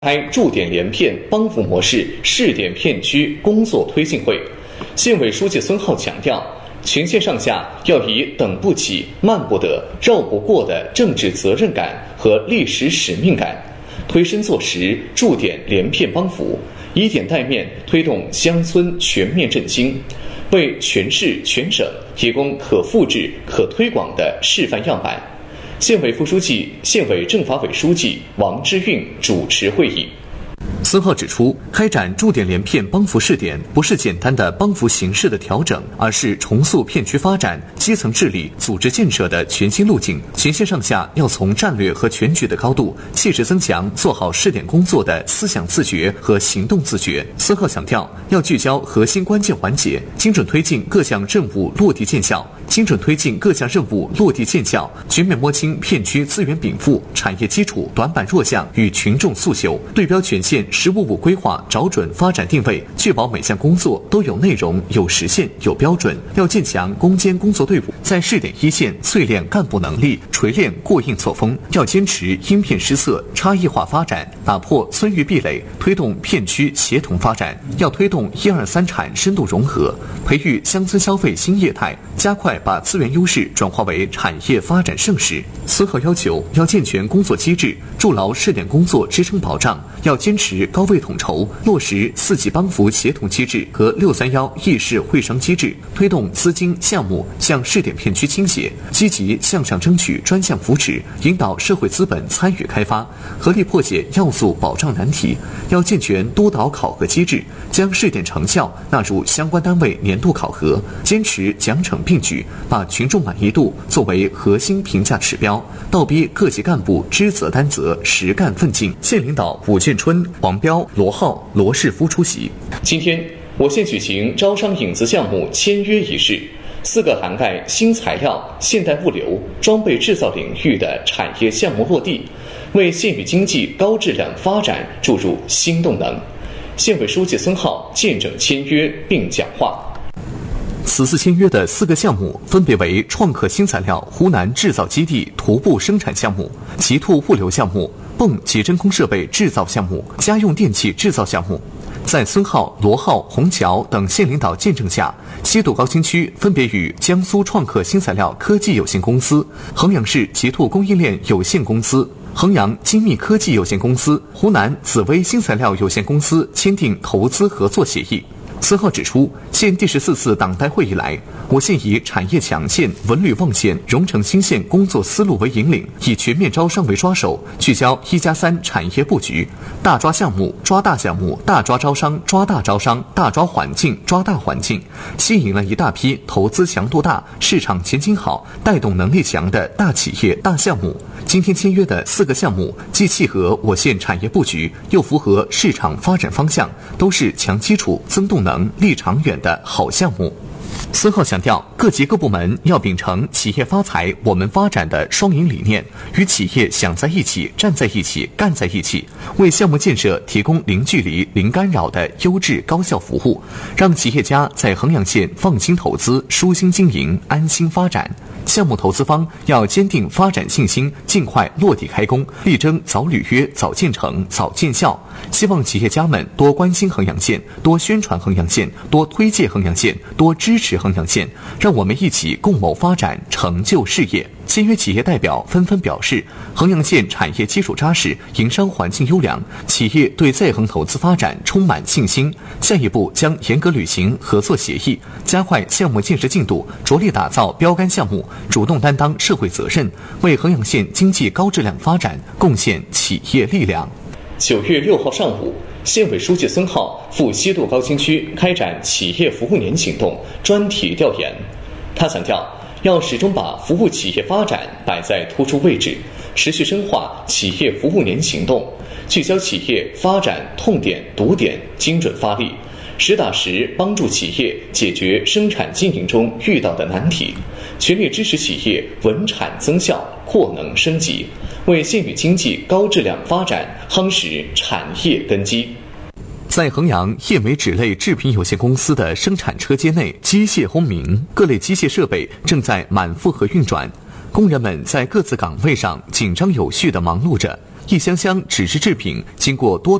开驻点联片帮扶模式试点片区工作推进会，县委书记孙浩强调，全县上下要以等不起、慢不得、绕不过的政治责任感和历史使命感，推身作实驻点联片帮扶，以点带面推动乡村全面振兴，为全市全省提供可复制、可推广的示范样板。县委副书记、县委政法委书记王之运主持会议。 孙浩指出，开展驻点联片帮扶试点不是简单的帮扶形式的调整，而是重塑片区发展、基层治理、组织建设的全新路径。全县上下要从战略和全局的高度，切实增强做好试点工作的思想自觉和行动自觉。孙浩强调，要聚焦核心关键环节，精准推进各项任务落地见效，全面摸清片区资源禀赋、产业基础短板弱项与群众诉求，对标全县“15+5”规划，找准发展定位，确保每项工作都有内容、有实现、有标准。要建强攻坚工作队伍，在试点一线淬炼干部能力，锤炼过硬作风。要坚持因片施策、差异化发展，打破村域壁垒，推动片区协同发展。要推动1、2、3产深度融合，培育乡村消费新业态，加快把资源优势转化为产业发展盛世。孙浩要求，要健全工作机制，筑牢试点工作支撑保障。要坚持高位统筹，落实4级帮扶协同机制和631议事会商机制，推动资金项目向试点片区倾斜，积极向上争取专项扶持，引导社会资本参与开发，合力破解要素保障难题。要健全督导考核机制，将试点成效纳入相关单位年度考核，坚持奖惩并举，把群众满意度作为核心评价指标，倒逼各级干部知责担责，实干奋进。县领导武建春、黄彪、罗浩、罗世夫出席。 今天，我县举行招商引资项目签约仪式，4个涵盖新材料、现代物流、装备制造领域的产业项目落地，为县域经济高质量发展注入新动能。县委书记孙浩见证签约并讲话。 此次签约的4个项目分别为创客新材料湖南制造基地徒步生产项目、奇兔物流项目、泵解真空设备制造项目、家用电器制造项目。在孙浩、罗浩、洪桥等县领导见证下，西渡高新区分别与江苏创客新材料科技有限公司、衡阳市奇兔供应链有限公司、衡阳精密科技有限公司、湖南紫薇新材料有限公司签订投资合作协议。孙浩指出，县第14次党代会以来，我县以产业强县、文旅旺县、融成新县工作思路为引领，以全面招商为抓手，聚焦1+3产业布局，大抓项目、抓大项目，大抓招商、抓大招商，大抓环境、抓大环境，吸引了一大批投资强度大、市场前景好、带动能力强的大企业、大项目。今天签约的4个项目，既契合我县产业布局，又符合市场发展方向，都是强基础、增动能、立长远的好项目。孙浩强调，各级各部门要秉承企业发财我们发展的双赢理念，与企业想在一起、站在一起、干在一起，为项目建设提供零距离、零干扰的优质高效服务，让企业家在衡阳县放心投资、舒心经营、安心发展。项目投资方要坚定发展信心，尽快落地开工，力争早履约、早建成、早见效。希望企业家们多关心衡阳县，多宣传衡阳县，多推介衡阳县，多支持衡阳县，让我们一起共谋发展，成就事业。签约企业代表纷纷表示，衡阳县产业基础扎实，营商环境优良，企业对在衡投资发展充满信心。下一步将严格履行合作协议，加快项目建设进度，着力打造标杆项目，主动担当社会责任，为衡阳县经济高质量发展贡献企业力量。 9月6号上午，县委书记孙浩赴西渡高新区开展企业服务年行动专题调研。他强调，要始终把服务企业发展摆在突出位置，持续深化企业服务年行动，聚焦企业发展痛点、堵点，精准发力，实打实帮助企业解决生产经营中遇到的难题，全力支持企业稳产增效、扩能升级，为县域经济高质量发展夯实产业根基。 在衡阳叶美纸类制品有限公司的生产车间内，机械轰鸣，各类机械设备正在满负荷运转，工人们在各自岗位上紧张有序地忙碌着。 一箱箱纸质制品经过多